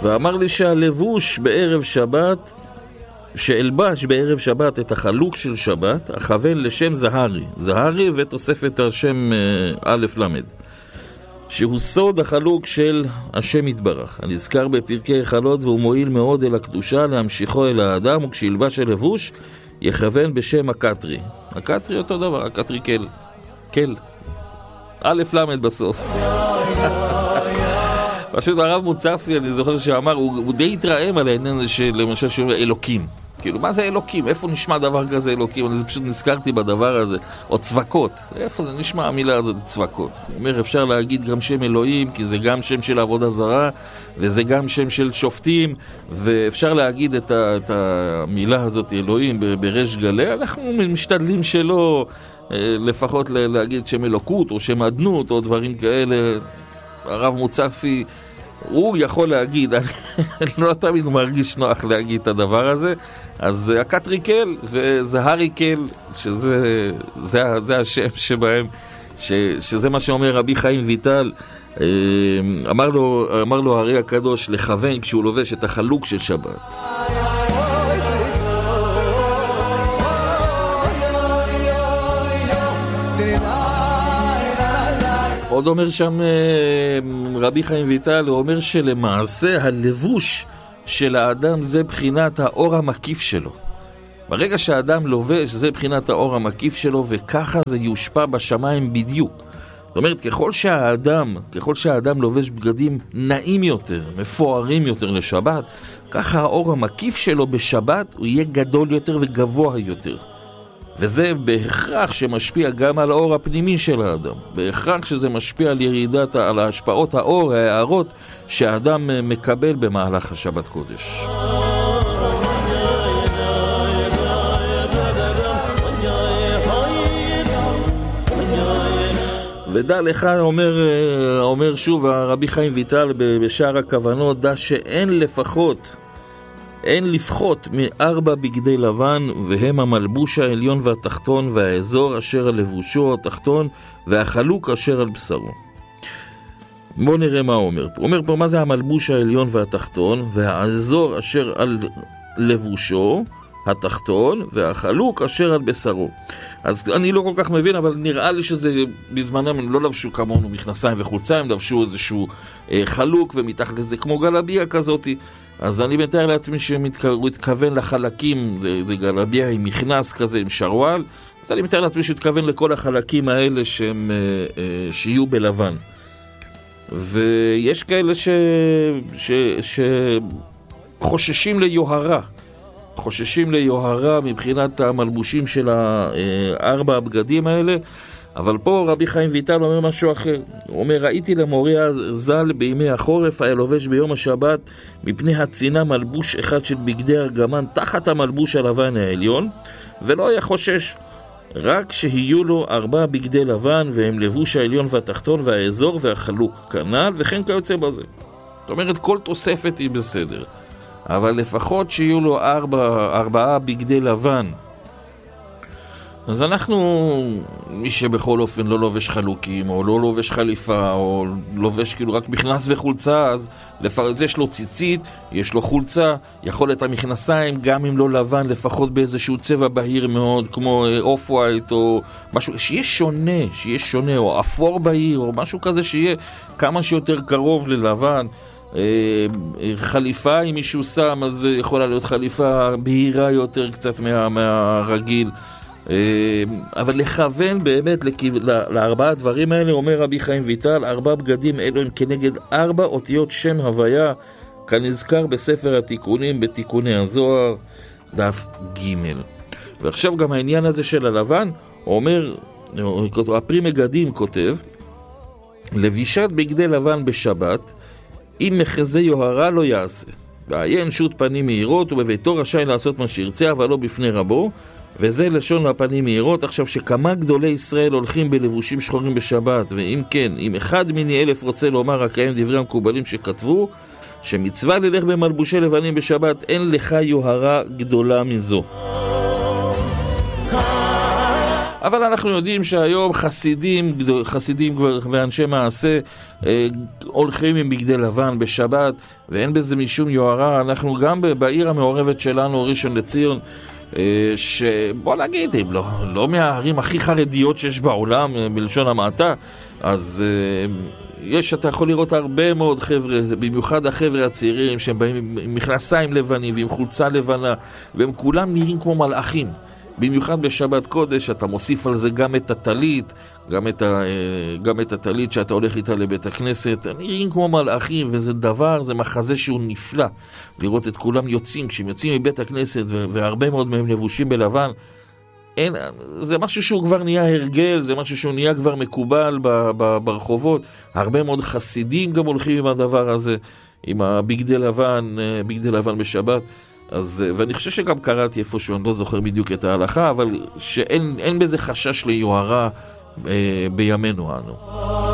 ואמר לי שהלבוש בערב שבת, שאלבש בערב שבת את החלוק של שבת, אכוון לשם זהרי ותוספת השם א' למד, שהוא סוד החלוק של השם יתברך, הנזכר בפרקי חלות, והוא מועיל מאוד אל הקדושה להמשיכו אל האדם, וכשילבש הלבוש יכוון בשם הקטרי. הקטרי אותו דבר, הקטרי כל א' למד בסוף. פשוט הרב מוצפי, אני זוכר שאמר, הוא די התרעם על העניין הזה שלמשל שאומר אלוקים. כאילו, מה זה אלוקים? איפה נשמע דבר כזה אלוקים? אני פשוט נזכרתי בדבר הזה. או צווקות. איפה זה נשמע המילה הזאת, צווקות? הוא אומר, אפשר להגיד גם שם אלוהים, כי זה גם שם של עבודה זרה, וזה גם שם של שופטים, ואפשר להגיד את המילה הזאת אלוהים בריש גלי. אנחנו משתדלים שלא לפחות להגיד שם אלוקות, או שם עדנות, או דברים כאלה. הרב מוצפי, הוא יכול להגיד, אני לא תמיד מרגיש נוח להגיד את הדבר הזה, אז הקטריקל וזהריקל, שזה השם שבהם, שזה מה שאומר רבי חיים ויטל, אמר לו הרי הקדוש לכוון כשהוא לובש את החלוק של שבת. עוד אומר שם רבי חיים ויטל, הוא אומר שלמעשה הלבוש של האדם זה בחינת האור המקיף שלו. ברגע שהאדם לובש זה בחינת האור המקיף שלו, וככה זה יושפע בשמיים בדיוק. זאת אומרת, ככל שהאדם לובש בגדים נעים יותר, מפוארים יותר לשבת, ככה האור המקיף שלו בשבת הוא יהיה גדול יותר וגבוה יותר. וזה בהכרח שמשפיע גם על האור הפנימי של האדם. בהכרח שזה משפיע על השפעות האור, ההערות שהאדם מקבל במהלך השבת קודש. ודע לך, אומר שוב הרבי חיים ויטל בשער הכוונות, דע שאין לפחות מ4 בגדי לבן, והם המלבוש העליון והתחתון, והאזור אשר על לבושו התחתון, והחלוק אשר על בשרו. בואו נראה מה הוא אומר פה. הוא אומר פה מה זה המלבוש העליון והתחתון, והאזור אשר על לבושו התחתון, והחלוק אשר על בשרו. אז אני לא כל כך מבין, אבל נראה לי שזה בזמנם הם לא לבשו כמונו מכנסיים וחולצה, הם לבשו איזשהו חלוק, ומתחת לזה כמו גלביה כזאת. אז אני מתאר לעצמי שהוא התכוון לחלקים, זה גלביה עם מכנס כזה, עם שרוואל, אז אני מתאר לעצמי שהוא התכוון לכל החלקים האלה שיהיו בלבן. ויש כאלה שחוששים ליוהרה מבחינת המלבושים של 4 הבגדים האלה, אבל פה רבי חיים ויטל אומר משהו אחר. הוא אומר, ראיתי למורי ז"ל בימי החורף היה לובש ביום השבת מפני הצינה מלבוש אחד של בגדי ארגמן תחת המלבוש הלבן העליון, ולא היה חושש, רק שיהיו לו 4 בגדי לבן, והם לבוש העליון והתחתון והאזור והחלוק כנ"ל, וכן כיוצא בזה. זאת אומרת, כל תוספת היא בסדר, אבל לפחות שיהיו לו 4 בגדי לבן. אז מי שבכל אופן לא לובש חלוקים, או לא לובש חליפה, או לובש כאילו רק מכנס וחולצה, אז לפחות יש לו ציצית, יש לו חולצה, יכול את המכנסיים, גם אם לא לבן, לפחות באיזשהו צבע בהיר מאוד, כמו אוף ווייט, או משהו, שיהיה שונה, או אפור בהיר, או משהו כזה שיהיה כמה שיותר קרוב ללבן. חליפה, אם מישהו שם, אז יכולה להיות חליפה בהירה יותר קצת מהרגיל. אבל לכוון באמת ל4 הדברים האלה. אומר רבי חיים ויטל, 4 בגדים אלו הם כנגד 4 אותיות שם הוויה, כנזכר בספר התיקונים בתיקוני הזוהר דף ג'. ועכשיו גם העניין הזה של הלבן, הוא אומר, הפרי מגדים כותב, לבישת בגדי לבן בשבת אם מחזה יוהרה לא יעשה, בעיין שוט פנים מהירות, ובביתו רשאי לעשות מה שירצה, אבל לא בפני רבו, וזה לשון הפנים מהירות. עכשיו, שכמה גדולי ישראל הולכים בלבושים שחורים בשבת, ואם כן, אם אחד מיני 1000 רוצה לומר הקיים דברי המקובלים שכתבו, שמצווה ללך במלבושי לבנים בשבת, אין לך יוהרה גדולה מזו. אבל אנחנו יודעים שהיום חסידים ואנשי מעשה הולכים עם בגדי לבן בשבת, ואין בזה משום יוהרה. אנחנו גם בעיר המעורבת שלנו, ראשון לציון, שבוא נגיד, הם לא מהערים הכי חרדיות שיש בעולם, בלשון המעטה, אז אתה יכול לראות הרבה מאוד חבר'ה, במיוחד החבר'ה הצעירים, שהם באים עם מכנסיים לבנים ועם חולצה לבנה, והם כולם נראים כמו מלאכים. במיוחד בשבת קודש, אתה מוסיף על זה גם את הטלית, גם את הטלית שאתה הולך איתה לבית הכנסת, נראים כמו מלאכים, וזה מחזה שהוא נפלא, לראות את כולם יוצאים, כשהם יוצאים מבית הכנסת, והרבה מאוד מהם לבושים בלבן, זה משהו שהוא כבר נהיה הרגל, זה משהו שהוא נהיה כבר מקובל ברחובות. הרבה מאוד חסידים גם הולכים עם הדבר הזה, עם הבגדי לבן בשבת. ואני חושב שגם קראתי איפשהו, אני לא זוכר בדיוק את ההלכה, אבל שאין בזה חשש ליוהרה בימינו אנו.